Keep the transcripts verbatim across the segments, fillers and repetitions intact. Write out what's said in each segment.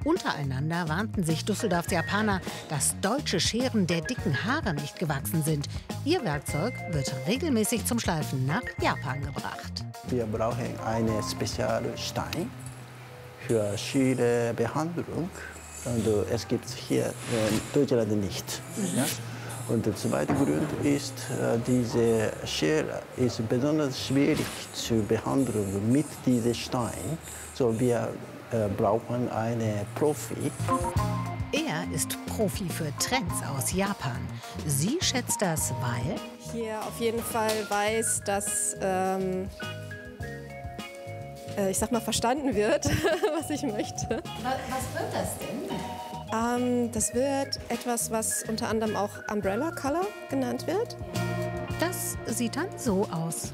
Untereinander warnten sich Düsseldorfs Japaner, dass deutsche Scheren der dicken Haare nicht gewachsen sind. Ihr Werkzeug wird regelmäßig zum Schleifen nach Japan gebracht. Wir brauchen einen speziellen Stein für Scherenbehandlung. Und es gibt hier in Deutschland nicht. Mhm. Ja? Und der zweite Grund ist, diese Schere ist besonders schwierig zu behandeln mit diesem Stein. So, wir äh, brauchen einen Profi. Er ist Profi für Trends aus Japan. Sie schätzt das, weil hier auf jeden Fall weiß, dass ähm, äh, ich sag mal verstanden wird, was ich möchte. Was wird das denn? Ähm, das wird etwas, was unter anderem auch Umbrella Color genannt wird. Das sieht dann so aus.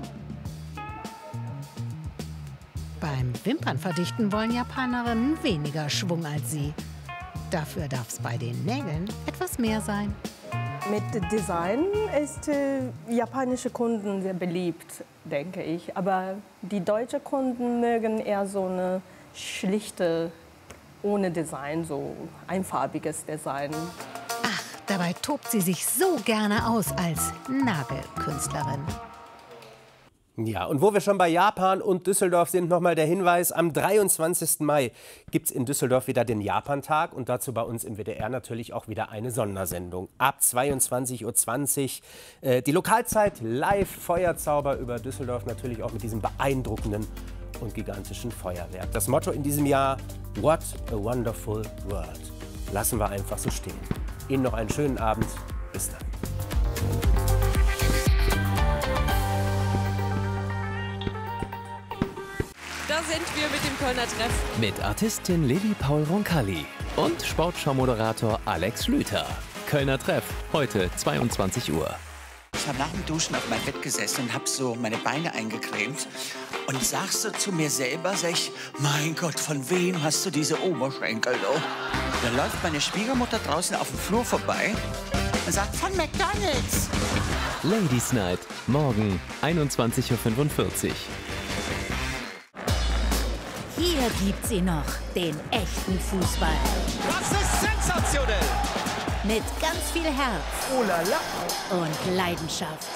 Beim Wimpernverdichten wollen Japanerinnen weniger Schwung als sie. Dafür darf es bei den Nägeln etwas mehr sein. Mit Design ist äh, japanische Kunden sehr beliebt, denke ich. Aber die deutschen Kunden mögen eher so eine schlichte, ohne Design, so einfarbiges Design. Ach, dabei tobt sie sich so gerne aus als Nagelkünstlerin. Ja, und wo wir schon bei Japan und Düsseldorf sind, nochmal der Hinweis, am dreiundzwanzigsten Mai gibt es in Düsseldorf wieder den Japantag und dazu bei uns im W D R natürlich auch wieder eine Sondersendung. Ab zweiundzwanzig Uhr zwanzig äh, die Lokalzeit live, Feuerzauber über Düsseldorf, natürlich auch mit diesem beeindruckenden und gigantischen Feuerwerk. Das Motto in diesem Jahr, What a Wonderful World. Lassen wir einfach so stehen. Ihnen noch einen schönen Abend. Bis dann. Da sind wir mit dem Kölner Treff. Mit Artistin Lilly Paul Roncalli und Sportschau-Moderator Alex Schlüter. Kölner Treff, heute zweiundzwanzig Uhr. Ich habe nach dem Duschen auf meinem Bett gesessen und habe so meine Beine eingecremt und sag so zu mir selber, sag ich, mein Gott, von wem hast du diese Oberschenkel? Oh? Dann läuft meine Schwiegermutter draußen auf dem Flur vorbei und sagt, von McDonald's. Ladies Night, morgen einundzwanzig Uhr fünfundvierzig. Hier gibt's ihn noch, den echten Fußball. Das ist sensationell! Mit ganz viel Herz oh la la. und Leidenschaft.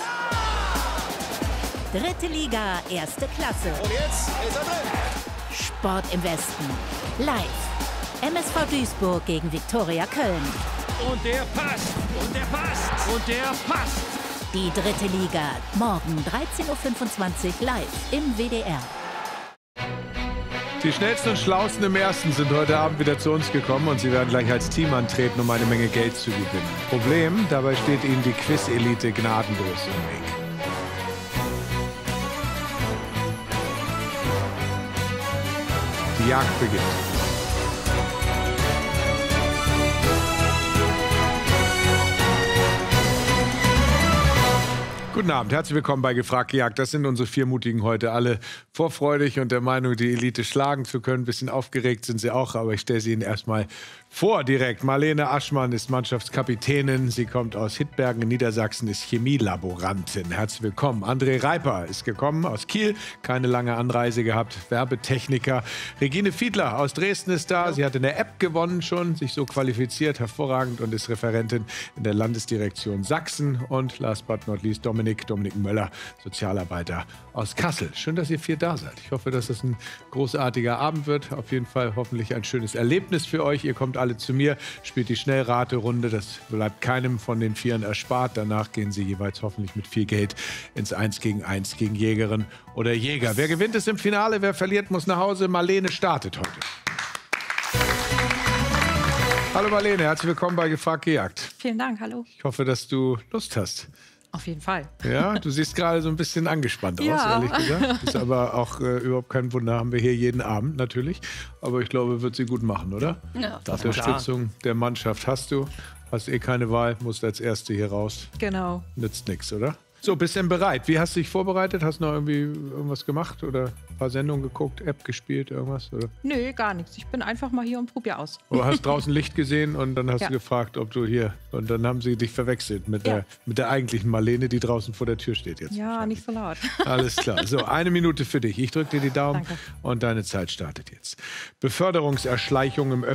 Dritte Liga, erste Klasse. Und jetzt ist er drin. Sport im Westen. Live. M S V Duisburg gegen Viktoria Köln. Und der passt. Und der passt. Und der passt. Die dritte Liga. Morgen dreizehn Uhr fünfundzwanzig live im W D R. Die schnellsten und schlausten im Ersten sind heute Abend wieder zu uns gekommen und sie werden gleich als Team antreten, um eine Menge Geld zu gewinnen. Problem, dabei steht ihnen die Quiz-Elite gnadenlos im Weg. Die Jagd beginnt. Guten Abend, herzlich willkommen bei Gefragt gejagt. Das sind unsere vier Mutigen heute, alle vorfreudig und der Meinung, die Elite schlagen zu können. Ein bisschen aufgeregt sind sie auch, aber ich stelle sie Ihnen erstmal vor direkt. Marlene Aschmann ist Mannschaftskapitänin. Sie kommt aus Hittbergen in Niedersachsen, ist Chemielaborantin. Herzlich willkommen. André Reiper ist gekommen aus Kiel, keine lange Anreise gehabt, Werbetechniker. Regine Fiedler aus Dresden ist da. Sie hat in der App gewonnen schon, sich so qualifiziert, hervorragend und ist Referentin in der Landesdirektion Sachsen. Und last but not least Dominik, Dominik Möller, Sozialarbeiter aus Kassel. Schön, dass ihr vier da seid. Ich hoffe, dass es ein großartiger Abend wird. Auf jeden Fall hoffentlich ein schönes Erlebnis für euch. Ihr kommt alle zu mir, spielt die Schnellraterunde. Das bleibt keinem von den Vieren erspart. Danach gehen sie jeweils hoffentlich mit viel Geld ins Eins gegen Eins gegen Jägerin oder Jäger. Wer gewinnt, ist im Finale. Wer verliert, muss nach Hause. Marlene startet heute. Hallo Marlene, herzlich willkommen bei Gefragt gejagt. Vielen Dank, hallo. Ich hoffe, dass du Lust hast. Auf jeden Fall. Ja, du siehst gerade so ein bisschen angespannt aus, ja. ehrlich gesagt. Ist aber auch äh, überhaupt kein Wunder, haben wir hier jeden Abend natürlich. Aber ich glaube, wird sie gut machen, oder? Ja. Das Unterstützung der Mannschaft hast du. Hast eh keine Wahl, musst als Erste hier raus. Genau. Nützt nichts, oder? So, bist du denn bereit? Wie hast du dich vorbereitet? Hast du noch irgendwie irgendwas gemacht oder ein paar Sendungen geguckt, App gespielt, irgendwas? Oder? Nö, gar nichts. Ich bin einfach mal hier und probiere aus. Du hast draußen Licht gesehen und dann hast ja. du gefragt, ob du hier... Und dann haben sie dich verwechselt mit, ja. der, mit der eigentlichen Marlene, die draußen vor der Tür steht jetzt. Ja, nicht so laut. Alles klar. So, eine Minute für dich. Ich drücke dir die Daumen Danke. und deine Zeit startet jetzt. Beförderungserschleichung im öffentlichen